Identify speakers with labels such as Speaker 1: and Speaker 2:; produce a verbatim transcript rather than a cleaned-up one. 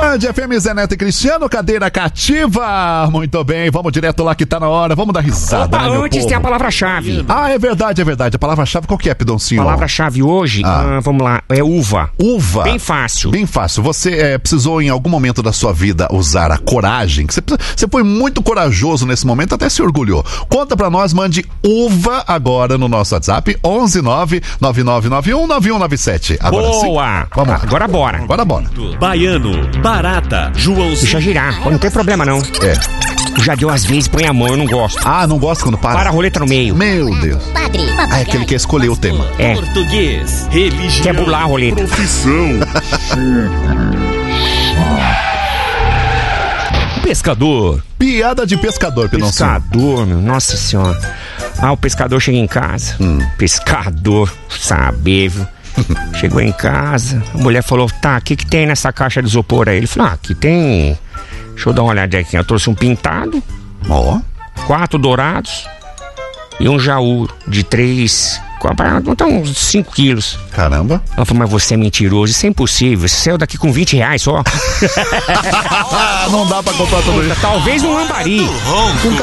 Speaker 1: Band F M, Zé Neto e Cristiano, cadeira cativa. Muito bem, vamos direto lá que tá na hora. Vamos dar risada.
Speaker 2: Opa,
Speaker 1: né,
Speaker 2: antes tem a palavra-chave.
Speaker 1: Ah, é verdade, é verdade. A palavra-chave qual que é, Pidoncinho?
Speaker 2: Palavra-chave hoje,
Speaker 1: Ah.
Speaker 2: ah, vamos lá, é uva.
Speaker 1: Uva.
Speaker 2: Bem fácil.
Speaker 1: Bem fácil. Você é, precisou em algum momento da sua vida usar a coragem. Você, você foi muito corajoso nesse momento, até se orgulhou. Conta pra nós, mande uva agora no nosso WhatsApp, onze nove nove nove nove um nove um nove sete. Agora
Speaker 2: Boa.
Speaker 1: sim. Vamos lá.
Speaker 2: Agora bora.
Speaker 1: Agora bora.
Speaker 3: Baiano, Barata, Joãozinho.
Speaker 2: Deixa girar, pô, não tem problema não.
Speaker 1: É.
Speaker 2: Já deu às vezes, põe a mão, eu não gosto.
Speaker 1: Ah, não gosta quando para?
Speaker 2: Para a roleta no meio.
Speaker 1: Meu Deus.
Speaker 4: Padre,
Speaker 1: Ah, é aquele que escolheu o tema.
Speaker 2: É.
Speaker 3: Português, religião.
Speaker 2: Quer burlar a roleta.
Speaker 3: Profissão.
Speaker 2: Pescador.
Speaker 1: Piada de pescador, Pidoncinho.
Speaker 2: Pescador, meu, nossa senhora. Ah, o pescador chega em casa.
Speaker 1: Hum.
Speaker 2: Pescador, saber, viu? Chegou em casa, a mulher falou, tá, o que que tem nessa caixa de isopor aí? Ele falou, ah, aqui tem... Deixa eu dar uma olhadinha aqui. Eu trouxe um pintado,
Speaker 1: Ó.
Speaker 2: quatro dourados e um jaú de três... Então, uns cinco quilos.
Speaker 1: Caramba.
Speaker 2: Ela falou, mas você é mentiroso, isso é impossível. Você saiu daqui com vinte reais só.
Speaker 1: Não dá pra comprar tudo isso.
Speaker 2: Talvez um lambari.